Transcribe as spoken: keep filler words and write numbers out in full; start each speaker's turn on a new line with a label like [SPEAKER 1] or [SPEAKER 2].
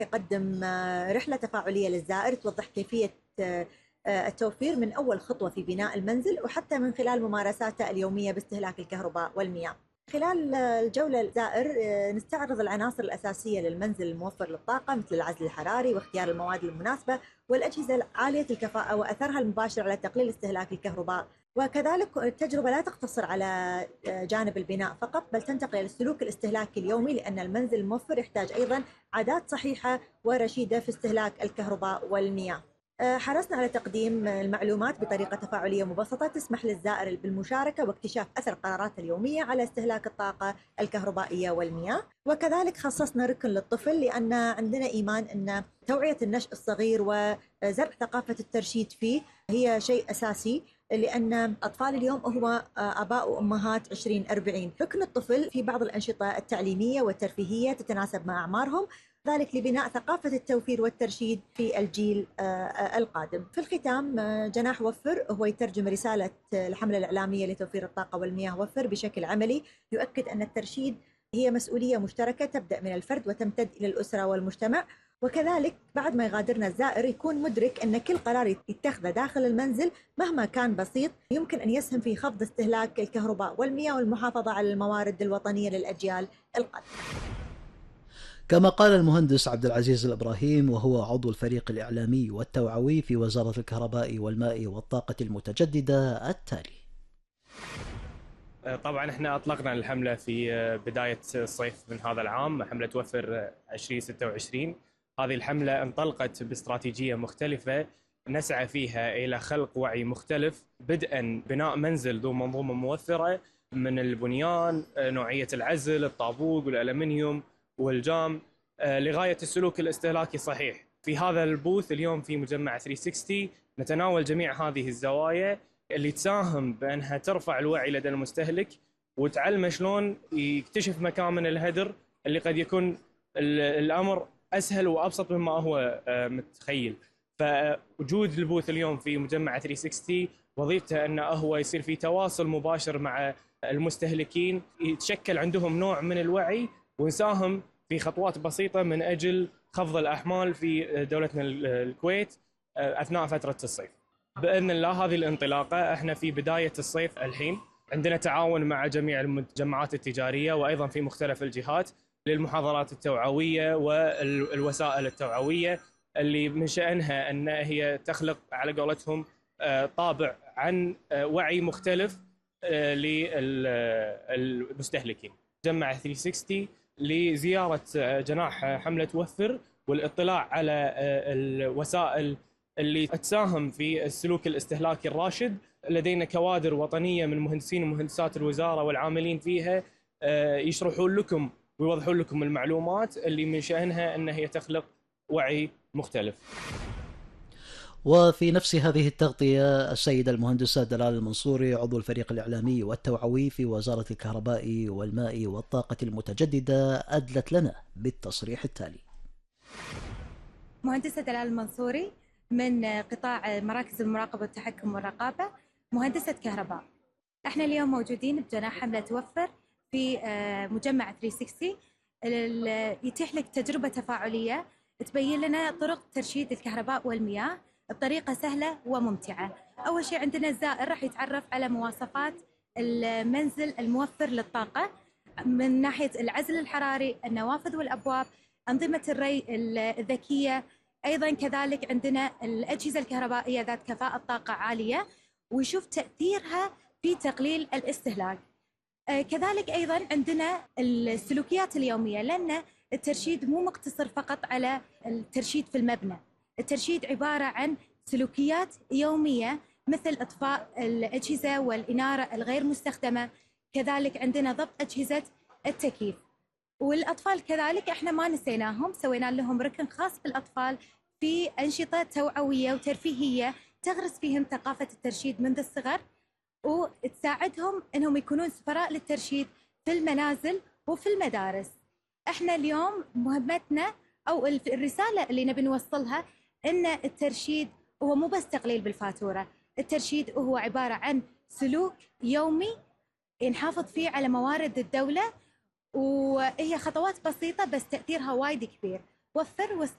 [SPEAKER 1] يقدم رحلة تفاعلية للزائر توضح كيفية التوفير من أول خطوة في بناء المنزل وحتى من خلال ممارساته اليومية باستهلاك الكهرباء والمياه. خلال الجولة الزائر نستعرض العناصر الأساسية للمنزل الموفر للطاقة مثل العزل الحراري واختيار المواد المناسبة والأجهزة عالية الكفاءة وأثرها المباشر على تقليل استهلاك الكهرباء. وكذلك التجربة لا تقتصر على جانب البناء فقط بل تنتقل إلى السلوك الاستهلاكي اليومي، لأن المنزل الموفر يحتاج أيضا عادات صحيحة ورشيدة في استهلاك الكهرباء والمياه. حرصنا على تقديم المعلومات بطريقة تفاعلية مبسطة تسمح للزائر بالمشاركة واكتشاف أثر قراراته اليومية على استهلاك الطاقة الكهربائية والمياه. وكذلك خصصنا ركن للطفل لأن عندنا إيمان أن توعية النشء الصغير وزرع ثقافة الترشيد فيه هي شيء أساسي، لأن أطفال اليوم هم آباء وأمهات عشرين أربعين. ركن الطفل في بعض الأنشطة التعليمية والترفيهية تتناسب مع أعمارهم، ذلك لبناء ثقافة التوفير والترشيد في الجيل القادم. في الختام جناح وفر هو يترجم رسالة الحملة الإعلامية لتوفير الطاقة والمياه وفر بشكل عملي، يؤكد أن الترشيد هي مسؤولية مشتركة تبدأ من الفرد وتمتد إلى الأسرة والمجتمع. وكذلك بعد ما يغادرنا الزائر يكون مدرك أن كل قرار يتخذه داخل المنزل مهما كان بسيط يمكن أن يسهم في خفض استهلاك الكهرباء والمياه والمحافظة على الموارد الوطنية للأجيال القادمة.
[SPEAKER 2] كما قال المهندس عبد العزيز الإبراهيم وهو عضو الفريق الإعلامي والتوعوي في وزارة الكهرباء والماء والطاقة المتجددة التالي.
[SPEAKER 3] طبعا احنا اطلقنا الحملة في بداية الصيف من هذا العام، حملة وفر عشرين ستة وعشرين. هذه الحملة انطلقت باستراتيجية مختلفة نسعى فيها إلى خلق وعي مختلف، بدءا بناء منزل ذو منظومة موفرة من البنيان، نوعية العزل، الطابوق والألمنيوم والجام، لغاية السلوك الاستهلاكي الصحيح. في هذا البوث اليوم في مجمع ثلاثمئة وستين نتناول جميع هذه الزوايا اللي تساهم بأنها ترفع الوعي لدى المستهلك وتعلمه شلون يكتشف مكامن الهدر اللي قد يكون الأمر أسهل وأبسط مما هو متخيل. فوجود البوث اليوم في مجمع ثلاثمئة وستين وظيفته أنه هو يصير في تواصل مباشر مع المستهلكين، يتشكل عندهم نوع من الوعي ونساهم في خطوات بسيطة من أجل خفض الأحمال في دولتنا الكويت أثناء فترة الصيف. بإذن الله هذه الانطلاقة احنا في بداية الصيف الحين، عندنا تعاون مع جميع المجمعات التجارية وأيضا في مختلف الجهات للمحاضرات التوعوية والوسائل التوعوية اللي من شأنها أن هي تخلق على قولتهم طابع عن وعي مختلف للمستهلكين. جمع ثلاثمئة وستين لزيارة جناح حملة وفر والاطلاع على الوسائل اللي تساهم في السلوك الاستهلاكي الراشد. لدينا كوادر وطنية من مهندسين ومهندسات الوزارة والعاملين فيها يشرحون لكم ويوضحون لكم المعلومات اللي من شأنها أن هي تخلق وعي مختلف.
[SPEAKER 2] وفي نفس هذه التغطية السيدة المهندسة دلال المنصوري عضو الفريق الإعلامي والتوعوي في وزارة الكهرباء والماء والطاقة المتجددة أدلت لنا بالتصريح التالي.
[SPEAKER 4] مهندسة دلال المنصوري من قطاع مراكز المراقبة والتحكم والرقابة، مهندسة كهرباء. احنا اليوم موجودين بجناح حملة وفر في مجمع ثلاثمئة وستين، يتيح لك تجربة تفاعلية تبين لنا طرق ترشيد الكهرباء والمياه بطريقة سهلة وممتعة. أول شيء عندنا الزائر راح يتعرف على مواصفات المنزل الموفر للطاقة من ناحية العزل الحراري، النوافذ والأبواب، أنظمة الري الذكية، أيضا كذلك عندنا الأجهزة الكهربائية ذات كفاءة طاقة عالية، ويشوف تأثيرها في تقليل الاستهلاك. كذلك أيضا عندنا السلوكيات اليومية، لأن الترشيد مو مقتصر فقط على الترشيد في المبنى، الترشيد عبارة عن سلوكيات يومية مثل إطفاء الأجهزة والإنارة الغير مستخدمة، كذلك عندنا ضبط أجهزة التكييف. والأطفال كذلك احنا ما نسيناهم، سوينا لهم ركن خاص بالأطفال في أنشطة توعوية وترفيهية تغرس فيهم ثقافة الترشيد منذ الصغر وتساعدهم أنهم يكونون سفراء للترشيد في المنازل وفي المدارس. احنا اليوم مهمتنا أو الرسالة اللي نبي نوصلها أن الترشيد هو مو بس تقليل بالفاتورة، الترشيد هو عبارة عن سلوك يومي نحافظ فيه على موارد الدولة، وهي خطوات بسيطة بس تأثيرها وايد كبير. وفر